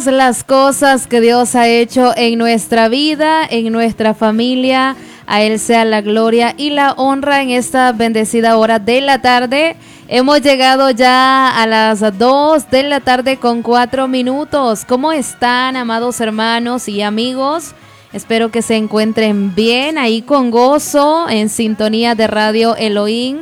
Las cosas que Dios ha hecho en nuestra vida, en nuestra familia. A Él sea la gloria y la honra en esta bendecida hora de la tarde. Hemos llegado ya a las 2 de la tarde con 4 minutos. ¿Cómo están, amados hermanos y amigos? Espero que se encuentren bien, ahí con gozo, en sintonía de Radio Elohim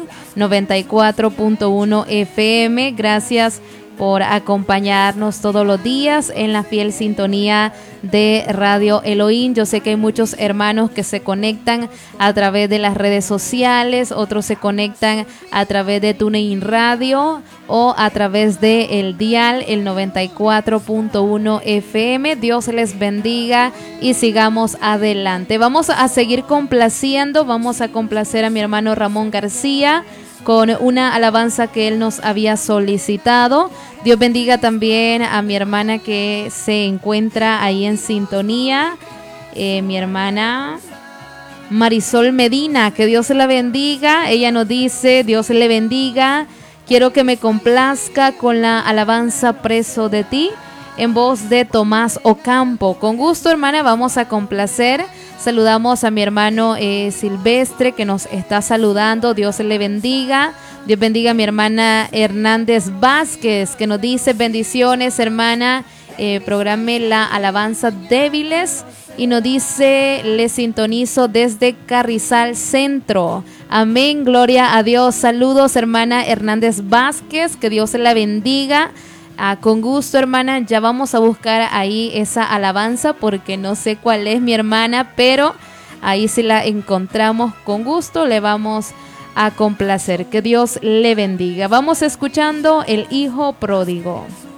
94.1 FM. Gracias por acompañarnos todos los días en la fiel sintonía de Radio Elohim. Yo sé que hay muchos hermanos que se conectan a través de las redes sociales, otros se conectan a través de TuneIn Radio o a través de el dial, el 94.1 FM. Dios les bendiga y sigamos adelante. Vamos a seguir complaciendo, vamos a complacer a mi hermano Ramón García con una alabanza que él nos había solicitado. Dios bendiga también a mi hermana que se encuentra ahí en sintonía, mi hermana Marisol Medina, que Dios la bendiga. Ella nos dice: Dios le bendiga, quiero que me complazca con la alabanza Preso de ti, en voz de Tomás Ocampo. Con gusto, hermana, vamos a complacer. Saludamos a mi hermano Silvestre, que nos está saludando. Dios le bendiga. Dios bendiga a mi hermana Hernández Vázquez, que nos dice: bendiciones, hermana. Programe la alabanza Débiles. Y nos dice: le sintonizo desde Carrizal Centro. Amén, gloria a Dios. Saludos, hermana Hernández Vázquez. Que Dios la bendiga. Con gusto, hermana, ya vamos a buscar ahí esa alabanza porque no sé cuál es, mi hermana, pero ahí si la encontramos, con gusto le vamos a complacer. Que Dios le bendiga. Vamos escuchando El Hijo Pródigo.